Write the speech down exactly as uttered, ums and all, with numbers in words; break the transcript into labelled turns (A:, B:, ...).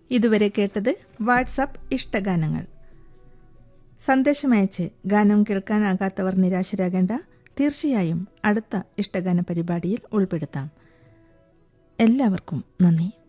A: ഇതുവരെ കേട്ടത് വാട്സാപ്പ് ഇഷ്ടഗാനങ്ങൾ. സന്ദേശമയച്ച് ഗാനം കേൾക്കാനാകാത്തവർ നിരാശരാകേണ്ട. തീർച്ചയായും അടുത്ത ഇഷ്ടഗാന പരിപാടിയിൽ ഉൾപ്പെടുത്താം. എല്ലാവർക്കും നന്ദി.